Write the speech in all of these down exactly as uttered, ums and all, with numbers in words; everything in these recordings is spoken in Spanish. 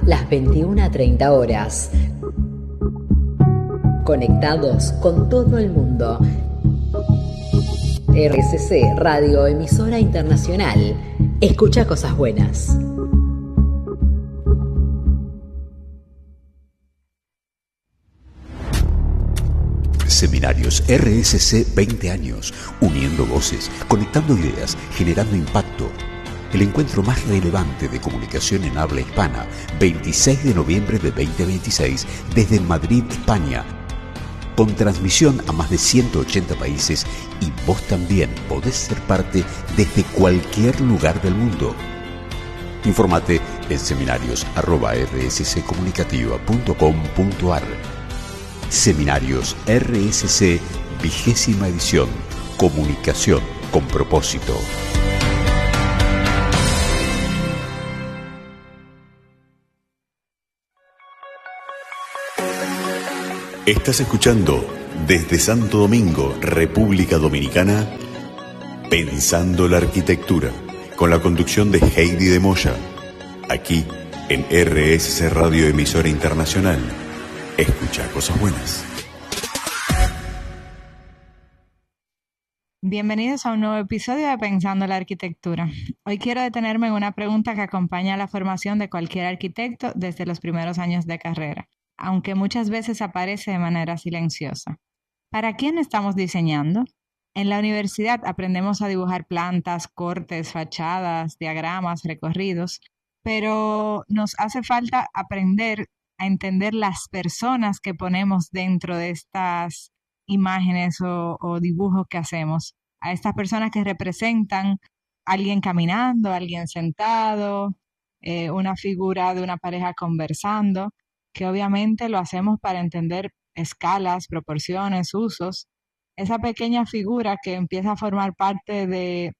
las veintiuna a treinta horas. Conectados con todo el mundo. R S C Radio Emisora Internacional. Escucha cosas buenas. Seminarios R S C veinte años, uniendo voces, conectando ideas, generando impacto. El encuentro más relevante de comunicación en habla hispana, veintiséis de noviembre de veinte veintiséis, desde Madrid, España. Con transmisión a más de ciento ochenta países, y vos también podés ser parte desde cualquier lugar del mundo. Infórmate en seminarios arroba r s c comunicativa punto com punto a r. Seminarios R S C, vigésima edición. Comunicación con propósito. Estás escuchando desde Santo Domingo, República Dominicana, Pensando la Arquitectura, con la conducción de Heidi de Moya, aquí en R S C Radio Emisora Internacional. Escucha cosas buenas. Bienvenidos a un nuevo episodio de Pensando la Arquitectura. Hoy quiero detenerme en una pregunta que acompaña a la formación de cualquier arquitecto desde los primeros años de carrera, aunque muchas veces aparece de manera silenciosa. ¿Para quién estamos diseñando? En la universidad aprendemos a dibujar plantas, cortes, fachadas, diagramas, recorridos, pero nos hace falta aprender a entender las personas que ponemos dentro de estas imágenes o, o dibujos que hacemos, a estas personas que representan a alguien caminando, a alguien sentado, eh, una figura de una pareja conversando, que obviamente lo hacemos para entender escalas, proporciones, usos, esa pequeña figura que empieza a formar parte de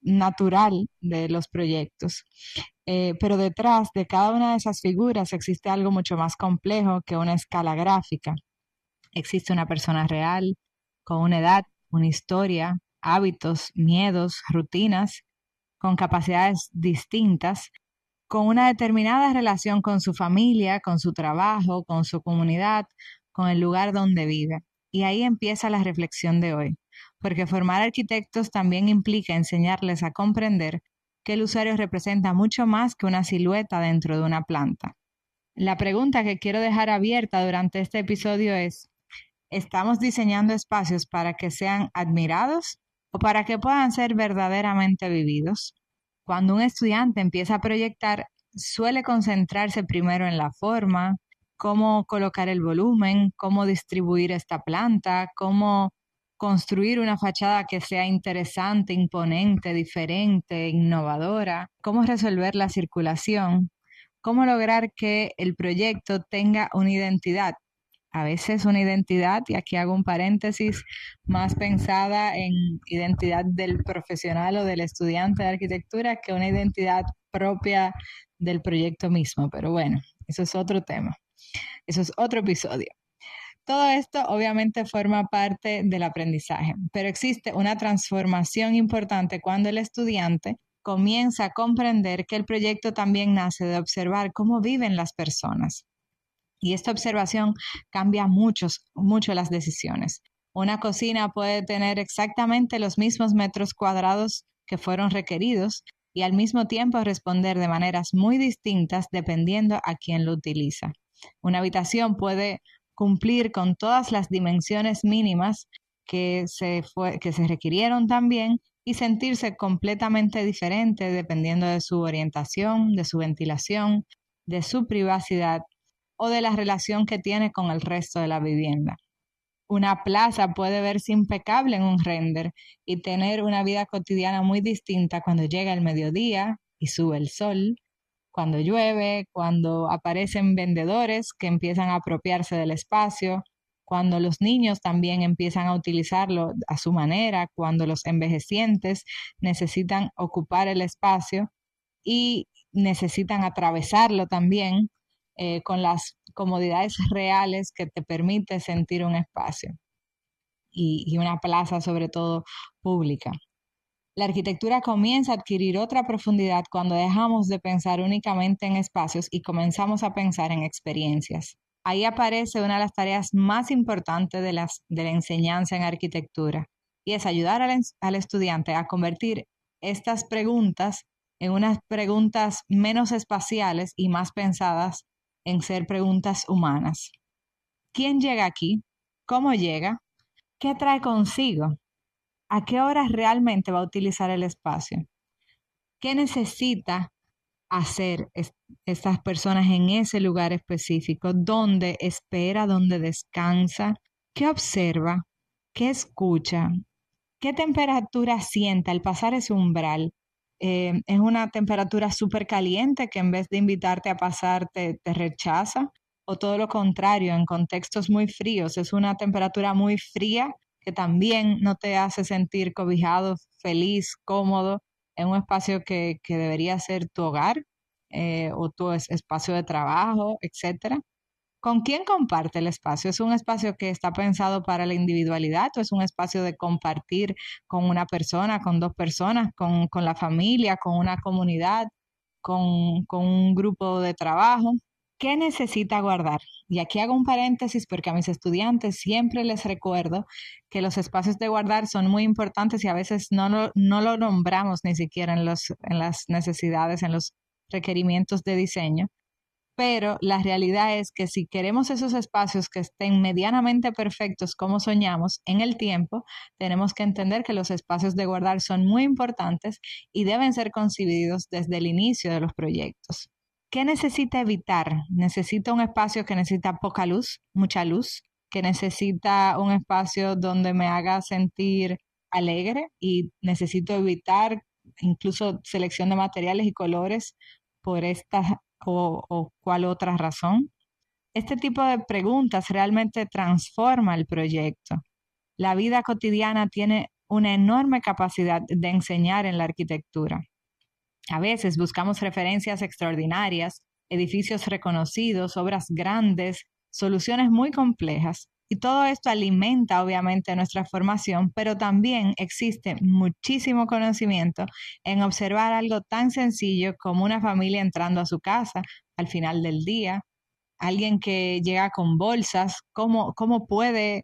natural de los proyectos. Eh, pero detrás de cada una de esas figuras existe algo mucho más complejo que una escala gráfica. Existe una persona real, con una edad, una historia, hábitos, miedos, rutinas, con capacidades distintas, con una determinada relación con su familia, con su trabajo, con su comunidad, con el lugar donde vive. Y ahí empieza la reflexión de hoy, porque formar arquitectos también implica enseñarles a comprender que el usuario representa mucho más que una silueta dentro de una planta. La pregunta que quiero dejar abierta durante este episodio es: ¿estamos diseñando espacios para que sean admirados o para que puedan ser verdaderamente vividos? Cuando un estudiante empieza a proyectar, suele concentrarse primero en la forma, cómo colocar el volumen, cómo distribuir esta planta, cómo construir una fachada que sea interesante, imponente, diferente, innovadora, cómo resolver la circulación, cómo lograr que el proyecto tenga una identidad. A veces una identidad, y aquí hago un paréntesis, más pensada en identidad del profesional o del estudiante de arquitectura que una identidad propia del proyecto mismo. Pero bueno, eso es otro tema. Eso es otro episodio. Todo esto obviamente forma parte del aprendizaje, pero existe una transformación importante cuando el estudiante comienza a comprender que el proyecto también nace de observar cómo viven las personas. Y esta observación cambia muchos, mucho las decisiones. Una cocina puede tener exactamente los mismos metros cuadrados que fueron requeridos y al mismo tiempo responder de maneras muy distintas dependiendo a quién lo utiliza. Una habitación puede cumplir con todas las dimensiones mínimas que se, fue, que se requirieron también y sentirse completamente diferente dependiendo de su orientación, de su ventilación, de su privacidad o de la relación que tiene con el resto de la vivienda. Una plaza puede verse impecable en un render y tener una vida cotidiana muy distinta cuando llega el mediodía y sube el sol, cuando llueve, cuando aparecen vendedores que empiezan a apropiarse del espacio, cuando los niños también empiezan a utilizarlo a su manera, cuando los envejecientes necesitan ocupar el espacio y necesitan atravesarlo también eh, con las comodidades reales que te permite sentir un espacio y, y una plaza sobre todo pública. La arquitectura comienza a adquirir otra profundidad cuando dejamos de pensar únicamente en espacios y comenzamos a pensar en experiencias. Ahí aparece una de las tareas más importantes de, las, de la enseñanza en arquitectura, y es ayudar al, al estudiante a convertir estas preguntas en unas preguntas menos espaciales y más pensadas en ser preguntas humanas. ¿Quién llega aquí? ¿Cómo llega? ¿Qué trae consigo? ¿A qué horas realmente va a utilizar el espacio? ¿Qué necesita hacer es, estas personas en ese lugar específico? ¿Dónde espera? ¿Dónde descansa? ¿Qué observa? ¿Qué escucha? ¿Qué temperatura siente al pasar ese umbral? Eh, ¿Es una temperatura súper caliente que en vez de invitarte a pasar te, te rechaza? ¿O todo lo contrario, en contextos muy fríos, es una temperatura muy fría que también no te hace sentir cobijado, feliz, cómodo en un espacio que, que debería ser tu hogar eh, o tu es, espacio de trabajo, etcétera? ¿Con quién comparte el espacio? ¿Es un espacio que está pensado para la individualidad o es un espacio de compartir con una persona, con dos personas, con, con la familia, con una comunidad, con, con un grupo de trabajo? ¿Qué necesita guardar? Y aquí hago un paréntesis porque a mis estudiantes siempre les recuerdo que los espacios de guardar son muy importantes y a veces no lo, no lo nombramos ni siquiera en, los, en las necesidades, en los requerimientos de diseño. Pero la realidad es que si queremos esos espacios que estén medianamente perfectos como soñamos en el tiempo, tenemos que entender que los espacios de guardar son muy importantes y deben ser concebidos desde el inicio de los proyectos. ¿Qué necesita evitar? Necesita un espacio que necesita poca luz, mucha luz, que necesita un espacio donde me haga sentir alegre y necesito evitar incluso selección de materiales y colores por estas o, o cuál otra razón. Este tipo de preguntas realmente transforma el proyecto. La vida cotidiana tiene una enorme capacidad de enseñar en la arquitectura. A veces buscamos referencias extraordinarias, edificios reconocidos, obras grandes, soluciones muy complejas. Y todo esto alimenta obviamente nuestra formación, pero también existe muchísimo conocimiento en observar algo tan sencillo como una familia entrando a su casa al final del día, alguien que llega con bolsas, cómo, cómo puede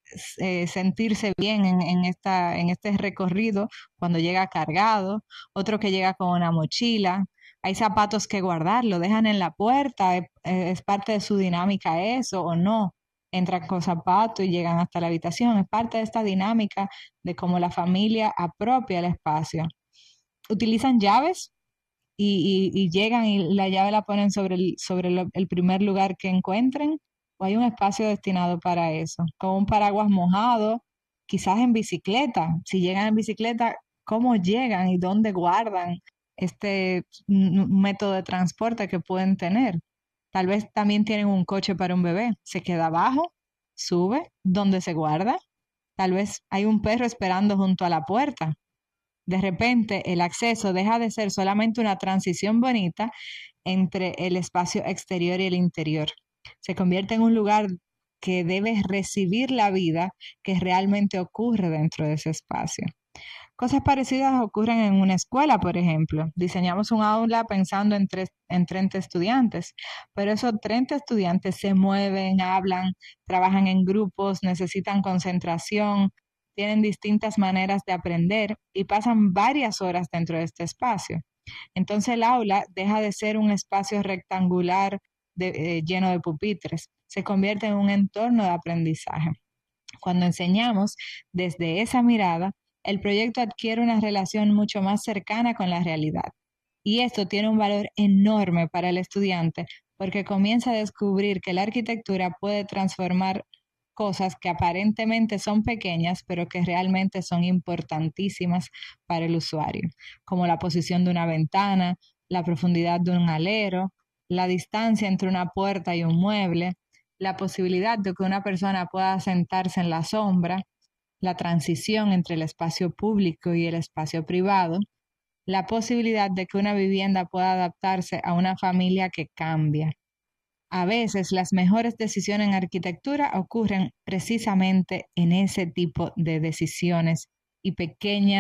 eh, sentirse bien en, en, esta, en este recorrido cuando llega cargado, otro que llega con una mochila. Hay zapatos que guardar, lo dejan en la puerta, es, es parte de su dinámica eso o no. Entran con zapatos y llegan hasta la habitación. Es parte de esta dinámica de cómo la familia apropia el espacio. Utilizan llaves y, y, y llegan y la llave la ponen sobre, el, sobre lo, el primer lugar que encuentren, o hay un espacio destinado para eso. Con un paraguas mojado, quizás en bicicleta. Si llegan en bicicleta, ¿cómo llegan y dónde guardan este método de transporte que pueden tener? Tal vez también tienen un coche para un bebé. Se queda abajo, sube, ¿dónde se guarda? Tal vez hay un perro esperando junto a la puerta. De repente, el acceso deja de ser solamente una transición bonita entre el espacio exterior y el interior. Se convierte en un lugar que debe recibir la vida que realmente ocurre dentro de ese espacio. Cosas parecidas ocurren en una escuela, por ejemplo. Diseñamos un aula pensando en, tres, en treinta estudiantes, pero esos treinta estudiantes se mueven, hablan, trabajan en grupos, necesitan concentración, tienen distintas maneras de aprender y pasan varias horas dentro de este espacio. Entonces el aula deja de ser un espacio rectangular de, eh, lleno de pupitres, se convierte en un entorno de aprendizaje. Cuando enseñamos desde esa mirada, el proyecto adquiere una relación mucho más cercana con la realidad. Y esto tiene un valor enorme para el estudiante porque comienza a descubrir que la arquitectura puede transformar cosas que aparentemente son pequeñas, pero que realmente son importantísimas para el usuario, como la posición de una ventana, la profundidad de un alero, la distancia entre una puerta y un mueble, la posibilidad de que una persona pueda sentarse en la sombra, la transición entre el espacio público y el espacio privado, la posibilidad de que una vivienda pueda adaptarse a una familia que cambia. A veces las mejores decisiones en arquitectura ocurren precisamente en ese tipo de decisiones y pequeñas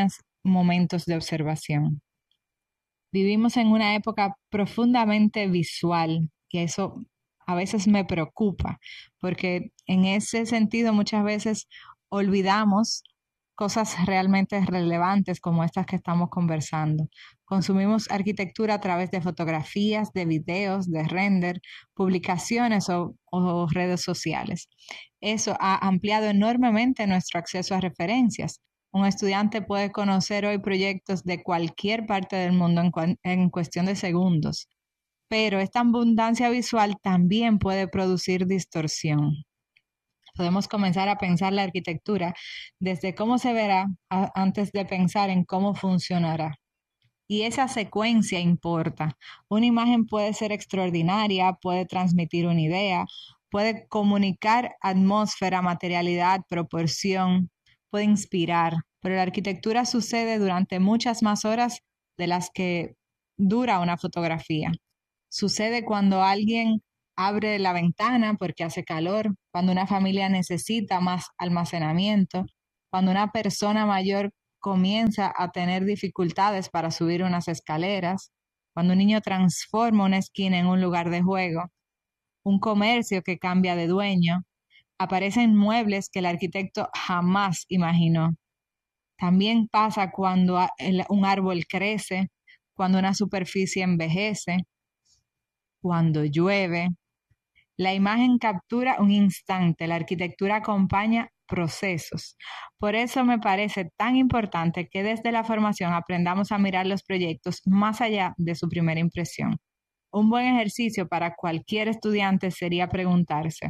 momentos de observación. Vivimos en una época profundamente visual y eso a veces me preocupa porque en ese sentido muchas veces olvidamos cosas realmente relevantes como estas que estamos conversando. Consumimos arquitectura a través de fotografías, de videos, de render, publicaciones o, o redes sociales. Eso ha ampliado enormemente nuestro acceso a referencias. Un estudiante puede conocer hoy proyectos de cualquier parte del mundo en, cu- en cuestión de segundos, pero esta abundancia visual también puede producir distorsión. Podemos comenzar a pensar la arquitectura desde cómo se verá a- antes de pensar en cómo funcionará. Y esa secuencia importa. Una imagen puede ser extraordinaria, puede transmitir una idea, puede comunicar atmósfera, materialidad, proporción, puede inspirar, pero la arquitectura sucede durante muchas más horas de las que dura una fotografía. Sucede cuando alguien abre la ventana porque hace calor, cuando una familia necesita más almacenamiento, cuando una persona mayor comienza a tener dificultades para subir unas escaleras, cuando un niño transforma una esquina en un lugar de juego, un comercio que cambia de dueño, aparecen muebles que el arquitecto jamás imaginó. También pasa cuando el, un árbol crece, cuando una superficie envejece, cuando llueve. La imagen captura un instante, la arquitectura acompaña procesos. Por eso me parece tan importante que desde la formación aprendamos a mirar los proyectos más allá de su primera impresión. Un buen ejercicio para cualquier estudiante sería preguntarse,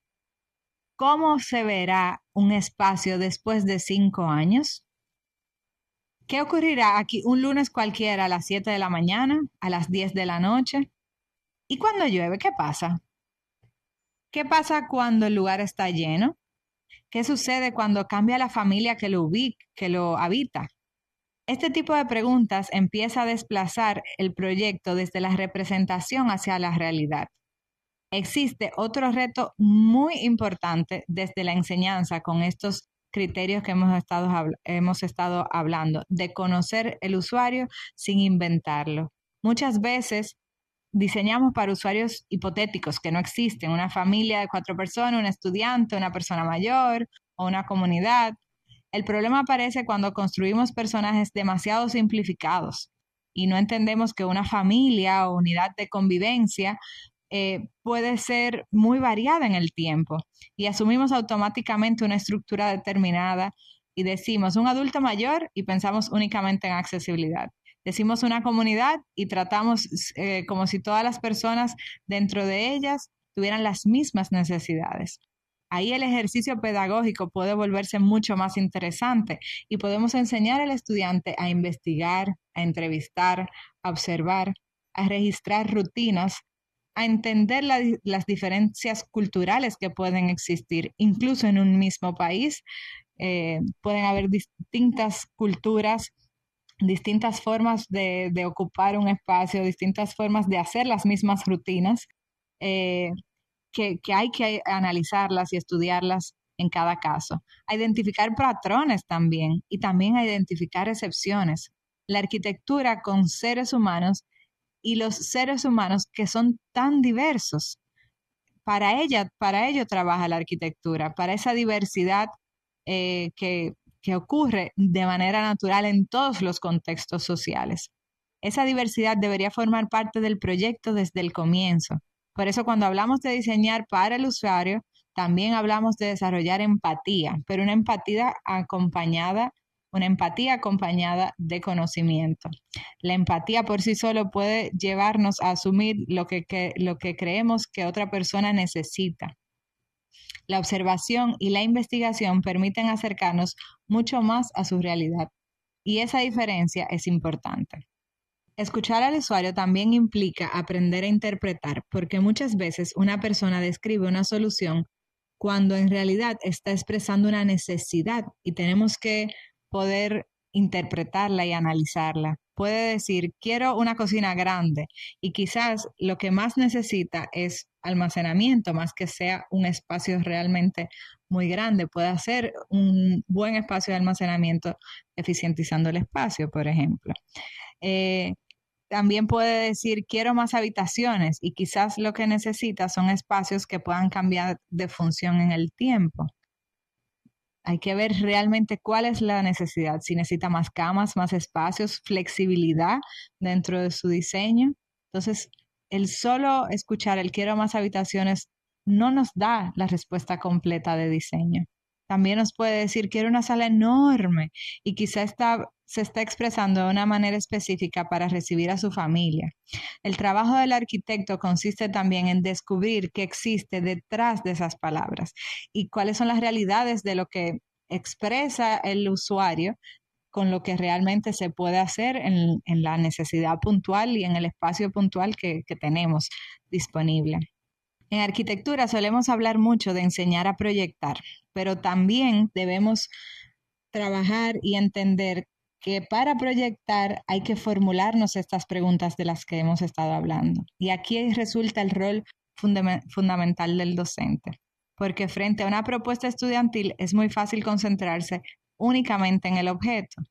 ¿cómo se verá un espacio después de cinco años? ¿Qué ocurrirá aquí un lunes cualquiera a las siete de la mañana, a las diez de la noche? ¿Y cuando llueve, qué pasa? ¿Qué pasa cuando el lugar está lleno? ¿Qué sucede cuando cambia la familia que lo ubica, que lo habita? Este tipo de preguntas empieza a desplazar el proyecto desde la representación hacia la realidad. Existe otro reto muy importante desde la enseñanza con estos criterios que hemos estado, hemos estado hablando, de conocer el usuario sin inventarlo. Muchas veces diseñamos para usuarios hipotéticos que no existen, una familia de cuatro personas, un estudiante, una persona mayor o una comunidad. El problema aparece cuando construimos personajes demasiado simplificados y no entendemos que una familia o unidad de convivencia eh, puede ser muy variada en el tiempo y asumimos automáticamente una estructura determinada y decimos un adulto mayor y pensamos únicamente en accesibilidad. Decimos una comunidad y tratamos eh, como si todas las personas dentro de ellas tuvieran las mismas necesidades. Ahí el ejercicio pedagógico puede volverse mucho más interesante y podemos enseñar al estudiante a investigar, a entrevistar, a observar, a registrar rutinas, a entender la, las diferencias culturales que pueden existir, incluso en un mismo país. Eh, pueden haber distintas culturas, distintas formas de, de ocupar un espacio, distintas formas de hacer las mismas rutinas, eh, que, que hay que analizarlas y estudiarlas en cada caso. A identificar patrones también y también a identificar excepciones. La arquitectura con seres humanos y los seres humanos que son tan diversos. Para ella, para ello trabaja la arquitectura, para esa diversidad eh, que que ocurre de manera natural en todos los contextos sociales. Esa diversidad debería formar parte del proyecto desde el comienzo. Por eso cuando hablamos de diseñar para el usuario, también hablamos de desarrollar empatía, pero una empatía acompañada, una empatía acompañada de conocimiento. La empatía por sí solo puede llevarnos a asumir lo que, que, lo que creemos que otra persona necesita. La observación y la investigación permiten acercarnos mucho más a su realidad y esa diferencia es importante. Escuchar al usuario también implica aprender a interpretar, porque muchas veces una persona describe una solución cuando en realidad está expresando una necesidad y tenemos que poder interpretarla y analizarla. Puede decir, quiero una cocina grande y quizás lo que más necesita es almacenamiento, más que sea un espacio realmente muy grande, puede hacer un buen espacio de almacenamiento eficientizando el espacio, por ejemplo. Eh, también puede decir, quiero más habitaciones y quizás lo que necesita son espacios que puedan cambiar de función en el tiempo. Hay que ver realmente cuál es la necesidad, si necesita más camas, más espacios, flexibilidad dentro de su diseño. Entonces, el solo escuchar el quiero más habitaciones no nos da la respuesta completa de diseño. También nos puede decir quiero una sala enorme y quizá está, se está expresando de una manera específica para recibir a su familia. El trabajo del arquitecto consiste también en descubrir qué existe detrás de esas palabras y cuáles son las realidades de lo que expresa el usuario con lo que realmente se puede hacer en, en la necesidad puntual y en el espacio puntual que, que tenemos disponible. En arquitectura solemos hablar mucho de enseñar a proyectar, pero también debemos trabajar y entender que para proyectar hay que formularnos estas preguntas de las que hemos estado hablando. Y aquí resulta el rol funda- fundamental del docente, porque frente a una propuesta estudiantil es muy fácil concentrarse únicamente en el objeto.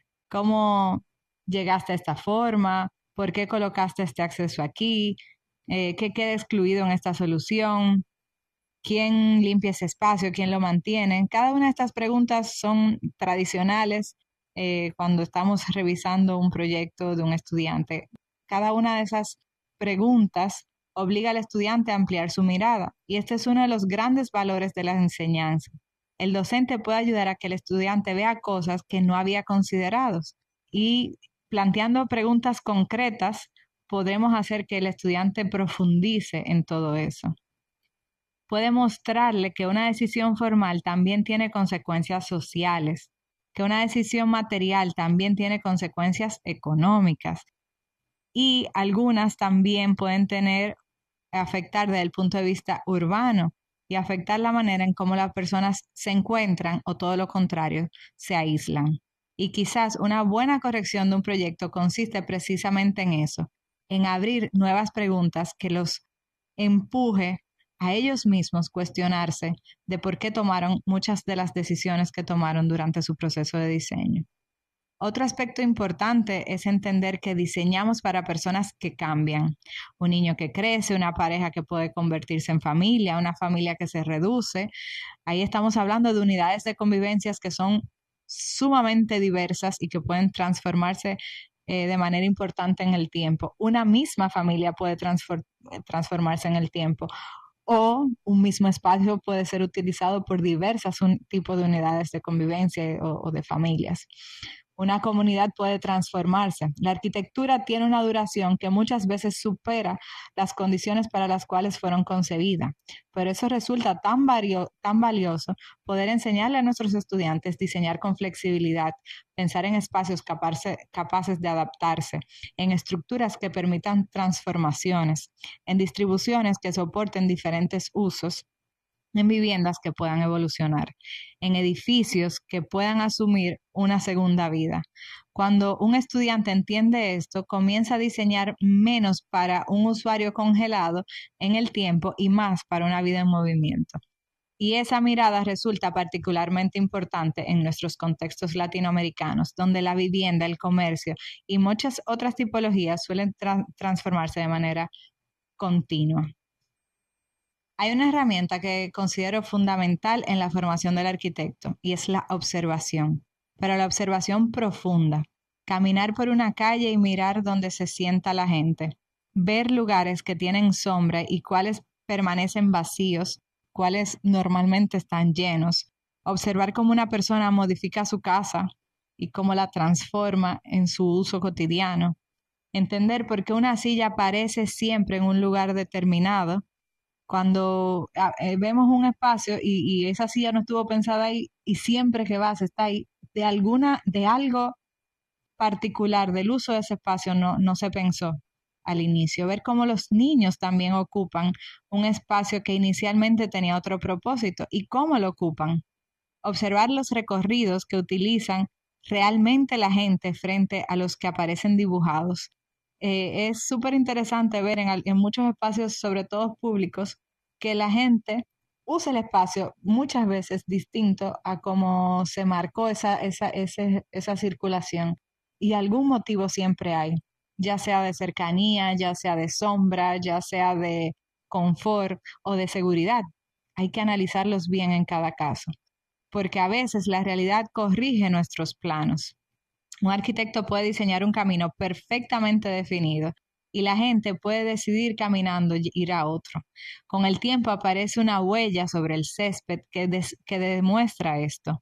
¿Cómo llegaste a esta forma? ¿Por qué colocaste este acceso aquí? Eh, ¿Qué queda excluido en esta solución? ¿Quién limpia ese espacio? ¿Quién lo mantiene? Cada una de estas preguntas son tradicionales eh, cuando estamos revisando un proyecto de un estudiante. Cada una de esas preguntas obliga al estudiante a ampliar su mirada y este es uno de los grandes valores de la enseñanza. El docente puede ayudar a que el estudiante vea cosas que no había considerado y planteando preguntas concretas podremos hacer que el estudiante profundice en todo eso. Puede mostrarle que una decisión formal también tiene consecuencias sociales, que una decisión material también tiene consecuencias económicas y algunas también pueden tener, afectar desde el punto de vista urbano y afectar la manera en cómo las personas se encuentran o todo lo contrario, se aíslan. Y quizás una buena corrección de un proyecto consiste precisamente en eso, en abrir nuevas preguntas que los empuje a ellos mismos cuestionarse de por qué tomaron muchas de las decisiones que tomaron durante su proceso de diseño. Otro aspecto importante es entender que diseñamos para personas que cambian. Un niño que crece, una pareja que puede convertirse en familia, una familia que se reduce. Ahí estamos hablando de unidades de convivencias que son sumamente diversas y que pueden transformarse eh, de manera importante en el tiempo. Una misma familia puede transfor- transformarse en el tiempo o un mismo espacio puede ser utilizado por diversos tipos de unidades de convivencia o, o de familias. Una comunidad puede transformarse. La arquitectura tiene una duración que muchas veces supera las condiciones para las cuales fueron concebidas. Por eso resulta tan, vario, tan valioso poder enseñarle a nuestros estudiantes diseñar con flexibilidad, pensar en espacios capaces, capaces de adaptarse, en estructuras que permitan transformaciones, en distribuciones que soporten diferentes usos, en viviendas que puedan evolucionar, en edificios que puedan asumir una segunda vida. Cuando un estudiante entiende esto, comienza a diseñar menos para un usuario congelado en el tiempo y más para una vida en movimiento. Y esa mirada resulta particularmente importante en nuestros contextos latinoamericanos, donde la vivienda, el comercio y muchas otras tipologías suelen tra- transformarse de manera continua. Hay una herramienta que considero fundamental en la formación del arquitecto y es la observación, pero la observación profunda. Caminar por una calle y mirar dónde se sienta la gente, ver lugares que tienen sombra y cuáles permanecen vacíos, cuáles normalmente están llenos, observar cómo una persona modifica su casa y cómo la transforma en su uso cotidiano, entender por qué una silla aparece siempre en un lugar determinado cuando eh, vemos un espacio y, y esa silla no estuvo pensada ahí y siempre que vas está ahí, de alguna, de algo particular del uso de ese espacio no, no se pensó al inicio. Ver cómo los niños también ocupan un espacio que inicialmente tenía otro propósito y cómo lo ocupan. Observar los recorridos que utilizan realmente la gente frente a los que aparecen dibujados. Eh, es súper interesante ver en, en muchos espacios, sobre todo públicos, que la gente usa el espacio muchas veces distinto a cómo se marcó esa, esa, ese- esa circulación. Y algún motivo siempre hay, ya sea de cercanía, ya sea de sombra, ya sea de confort o de seguridad. Hay que analizarlos bien en cada caso, porque a veces la realidad corrige nuestros planos. Un arquitecto puede diseñar un camino perfectamente definido y la gente puede decidir caminando y ir a otro. Con el tiempo aparece una huella sobre el césped que, des- que demuestra esto.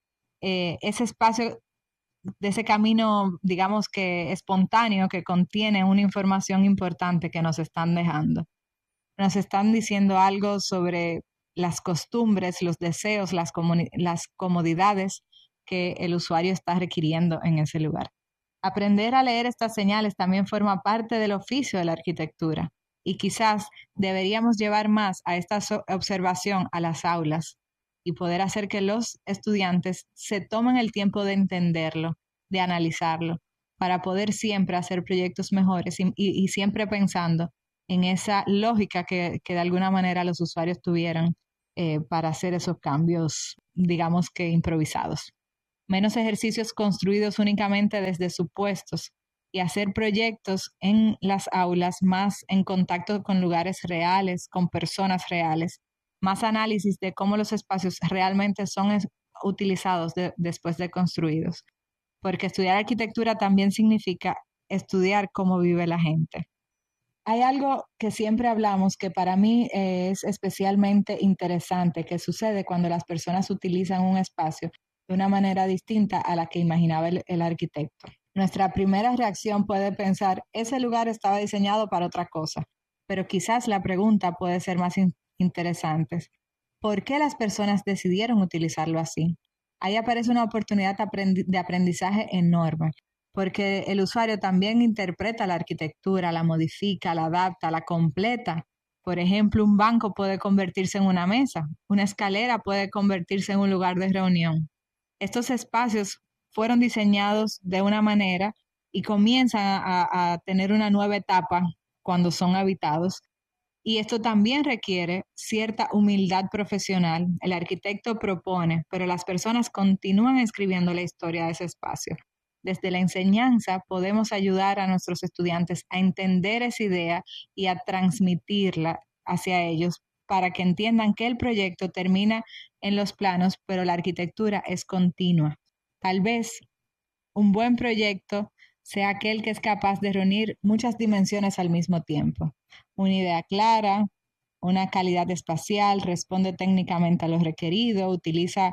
Eh, ese espacio de ese camino, digamos que espontáneo, que contiene una información importante que nos están dejando. Nos están diciendo algo sobre las costumbres, los deseos, las, comuni- las comodidades que el usuario está requiriendo en ese lugar. Aprender a leer estas señales también forma parte del oficio de la arquitectura y quizás deberíamos llevar más a esta so- observación a las aulas y poder hacer que los estudiantes se tomen el tiempo de entenderlo, de analizarlo, para poder siempre hacer proyectos mejores y, y- y siempre pensando en esa lógica que, que de alguna manera los usuarios tuvieron eh, para hacer esos cambios, digamos que improvisados. Menos ejercicios construidos únicamente desde supuestos y hacer proyectos en las aulas más en contacto con lugares reales, con personas reales, más análisis de cómo los espacios realmente son es- utilizados de- después de construidos. Porque estudiar arquitectura también significa estudiar cómo vive la gente. Hay algo que siempre hablamos que para mí es especialmente interesante que sucede cuando las personas utilizan un espacio de una manera distinta a la que imaginaba el, el arquitecto. Nuestra primera reacción puede pensar, ese lugar estaba diseñado para otra cosa, pero quizás la pregunta puede ser más in- interesante. ¿Por qué las personas decidieron utilizarlo así? Ahí aparece una oportunidad aprendi- de aprendizaje enorme porque el usuario también interpreta la arquitectura, la modifica, la adapta, la completa. Por ejemplo, un banco puede convertirse en una mesa, una escalera puede convertirse en un lugar de reunión. Estos espacios fueron diseñados de una manera y comienzan a, a tener una nueva etapa cuando son habitados. Y esto también requiere cierta humildad profesional. El arquitecto propone, pero las personas continúan escribiendo la historia de ese espacio. Desde la enseñanza podemos ayudar a nuestros estudiantes a entender esa idea y a transmitirla hacia ellos para que entiendan que el proyecto termina en los planos, pero la arquitectura es continua. Tal vez un buen proyecto sea aquel que es capaz de reunir muchas dimensiones al mismo tiempo. Una idea clara, una calidad espacial, responde técnicamente a lo requerido, utiliza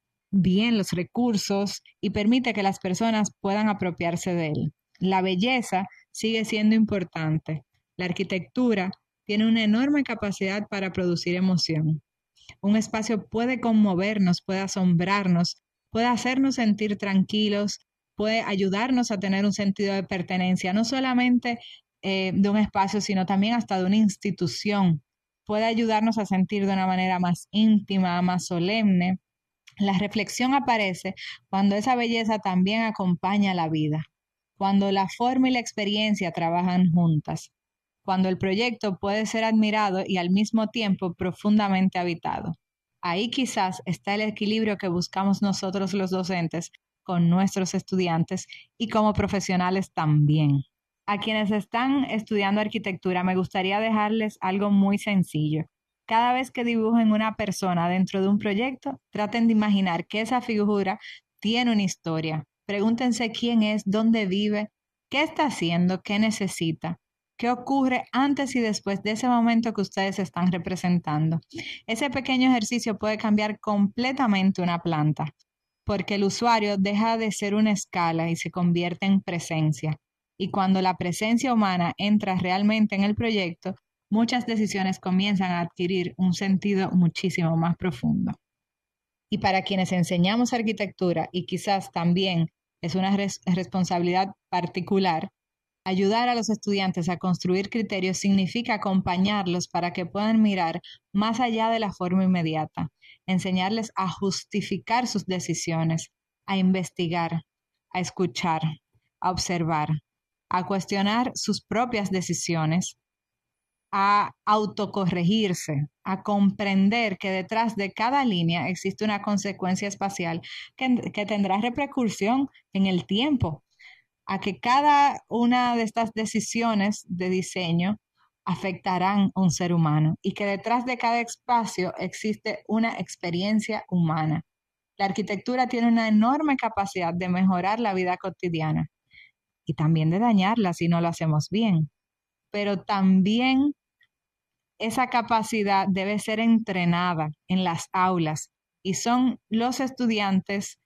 bien los recursos y permite que las personas puedan apropiarse de él. La belleza sigue siendo importante. La arquitectura tiene una enorme capacidad para producir emoción. Un espacio puede conmovernos, puede asombrarnos, puede hacernos sentir tranquilos, puede ayudarnos a tener un sentido de pertenencia, no solamente eh, de un espacio, sino también hasta de una institución. Puede ayudarnos a sentir de una manera más íntima, más solemne. La reflexión aparece cuando esa belleza también acompaña la vida, cuando la forma y la experiencia trabajan juntas, cuando el proyecto puede ser admirado y al mismo tiempo profundamente habitado. Ahí quizás está el equilibrio que buscamos nosotros los docentes con nuestros estudiantes y como profesionales también. A quienes están estudiando arquitectura, me gustaría dejarles algo muy sencillo. Cada vez que dibujen una persona dentro de un proyecto, traten de imaginar que esa figura tiene una historia. Pregúntense quién es, dónde vive, qué está haciendo, qué necesita, qué ocurre antes y después de ese momento que ustedes están representando. Ese pequeño ejercicio puede cambiar completamente una planta, porque el usuario deja de ser una escala y se convierte en presencia. Y cuando la presencia humana entra realmente en el proyecto, muchas decisiones comienzan a adquirir un sentido muchísimo más profundo. Y para quienes enseñamos arquitectura, y quizás también es una res responsabilidad particular, ayudar a los estudiantes a construir criterios significa acompañarlos para que puedan mirar más allá de la forma inmediata, enseñarles a justificar sus decisiones, a investigar, a escuchar, a observar, a cuestionar sus propias decisiones a autocorregirse, a comprender que detrás de cada línea existe una consecuencia espacial que, que tendrá repercusión en el tiempo, a que cada una de estas decisiones de diseño afectarán a un ser humano y que detrás de cada espacio existe una experiencia humana. La arquitectura tiene una enorme capacidad de mejorar la vida cotidiana y también de dañarla si no lo hacemos bien, pero también esa capacidad debe ser entrenada en las aulas y son los estudiantes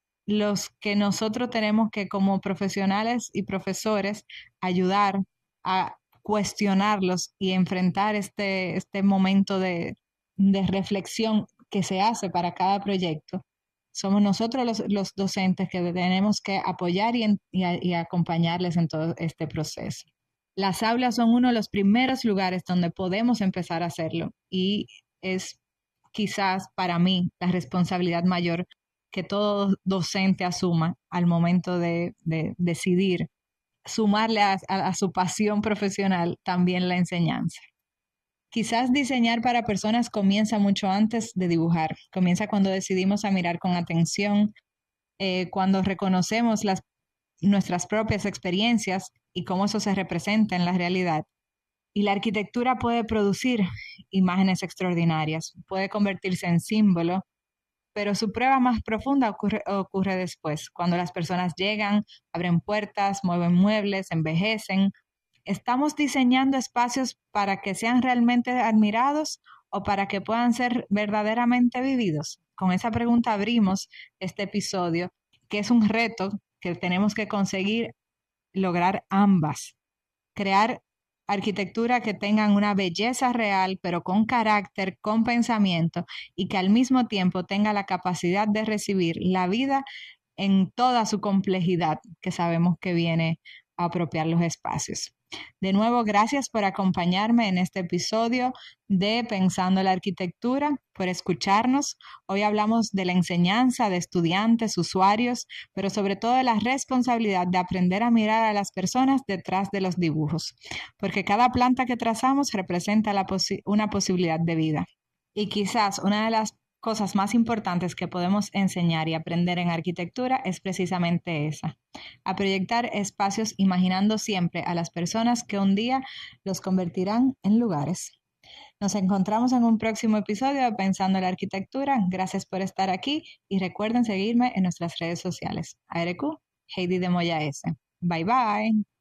los que nosotros tenemos que como profesionales y profesores ayudar a cuestionarlos y enfrentar este, este momento de, de reflexión que se hace para cada proyecto. Somos nosotros los, los docentes que tenemos que apoyar y, y, y acompañarles en todo este proceso. Las aulas son uno de los primeros lugares donde podemos empezar a hacerlo y es quizás para mí la responsabilidad mayor que todo docente asuma al momento de, de decidir sumarle a, a, a su pasión profesional también la enseñanza. Quizás diseñar para personas comienza mucho antes de dibujar, comienza cuando decidimos a mirar con atención, eh, cuando reconocemos las, nuestras propias experiencias y cómo eso se representa en la realidad. Y la arquitectura puede producir imágenes extraordinarias, puede convertirse en símbolo, pero su prueba más profunda ocurre, ocurre después, cuando las personas llegan, abren puertas, mueven muebles, envejecen. ¿Estamos diseñando espacios para que sean realmente admirados o para que puedan ser verdaderamente vividos? Con esa pregunta abrimos este episodio, que es un reto que tenemos que conseguir lograr ambas. Crear arquitectura que tengan una belleza real, pero con carácter, con pensamiento y que al mismo tiempo tenga la capacidad de recibir la vida en toda su complejidad que sabemos que viene a apropiar los espacios. De nuevo, gracias por acompañarme en este episodio de Pensando la Arquitectura, por escucharnos. Hoy hablamos de la enseñanza de estudiantes, usuarios, pero sobre todo de la responsabilidad de aprender a mirar a las personas detrás de los dibujos, porque cada planta que trazamos representa la posi- una posibilidad de vida. Y quizás una de las cosas más importantes que podemos enseñar y aprender en arquitectura es precisamente esa, a proyectar espacios imaginando siempre a las personas que un día los convertirán en lugares. Nos encontramos en un próximo episodio de Pensando en la Arquitectura. Gracias por estar aquí y recuerden seguirme en nuestras redes sociales. A R Q, Heidi de Moya S. Bye bye.